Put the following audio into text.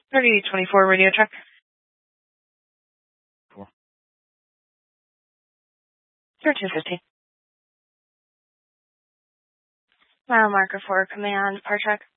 3024 radio truck. 250. Mile marker for command, par truck.